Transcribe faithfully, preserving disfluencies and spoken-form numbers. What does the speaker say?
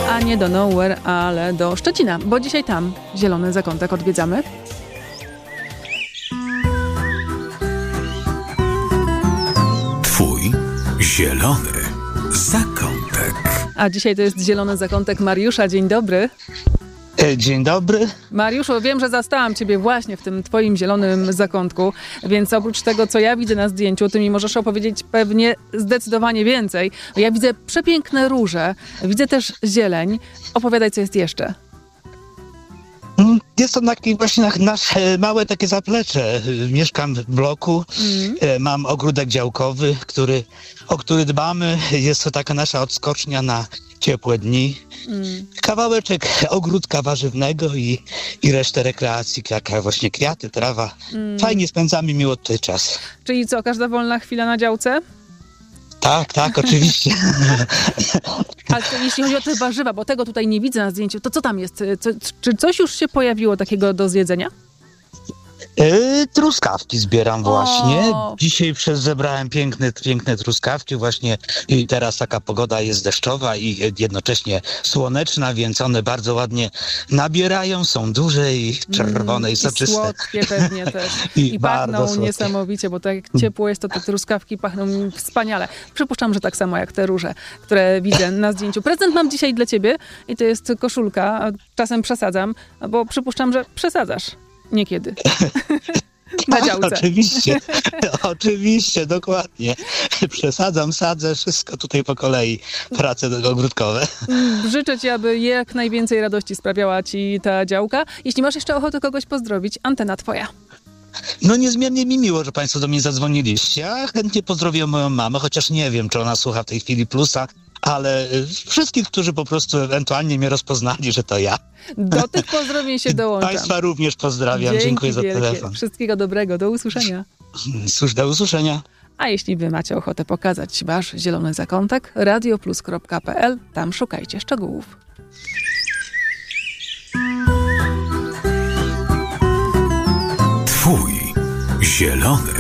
a nie do Nowhere, ale do Szczecina, bo dzisiaj tam Zielony Zakątek odwiedzamy. Twój Zielony Zakątek. A dzisiaj to jest Zielony Zakątek Mariusza. Dzień dobry. Dzień dobry. Mariuszu, wiem, że zastałam ciebie właśnie w tym twoim zielonym zakątku, więc oprócz tego, co ja widzę na zdjęciu, ty mi możesz opowiedzieć pewnie zdecydowanie więcej. Ja widzę przepiękne róże, widzę też zieleń. Opowiadaj, co jest jeszcze. Jest to taki właśnie nasze małe takie zaplecze. Mieszkam w bloku, mm. mam ogródek działkowy, który, o który dbamy. Jest to taka nasza odskocznia na ciepłe dni. Mm. Kawałeczek ogródka warzywnego i, i resztę rekreacji, jak właśnie kwiaty, trawa. Mm. Fajnie spędzamy miło tutaj czas. Czyli co, każda wolna chwila na działce? Tak, tak, oczywiście. A to, jeśli chodzi o te warzywa, bo tego tutaj nie widzę na zdjęciu, to co tam jest? Co, czy coś już się pojawiło takiego do zjedzenia? Yy, truskawki zbieram właśnie. O. Dzisiaj przez zebrałem piękne, piękne truskawki. Właśnie i teraz taka pogoda jest deszczowa i jednocześnie słoneczna, więc one bardzo ładnie nabierają, są duże i czerwone mm, i soczyste. I słodkie pewnie też. I, I pachną niesamowicie, bo tak jak ciepło jest, to te truskawki pachną wspaniale. Przypuszczam, że tak samo jak te róże, które widzę na zdjęciu. Prezent mam dzisiaj dla ciebie i to jest koszulka. Czasem przesadzam, bo przypuszczam, że przesadzasz. Niekiedy. Na działce. Oczywiście, oczywiście, dokładnie. Przesadzam, sadzę, wszystko tutaj po kolei. Prace ogródkowe. Życzę ci, aby jak najwięcej radości sprawiała ci ta działka. Jeśli masz jeszcze ochotę kogoś pozdrowić, antena twoja. No niezmiernie mi miło, że państwo do mnie zadzwoniliście. Ja chętnie pozdrowię moją mamę, chociaż nie wiem, czy ona słucha w tej chwili Plusa, ale wszystkich, którzy po prostu ewentualnie mnie rozpoznali, że to ja. Do tych pozdrowień się dołączam. Państwa również pozdrawiam. Dzięki Dziękuję za wielkie. telefon. Wszystkiego dobrego. Do usłyszenia. Do usłyszenia. A jeśli wy macie ochotę pokazać wasz zielony zakątek, radioplus kropka pe el, tam szukajcie szczegółów. Twój Zielony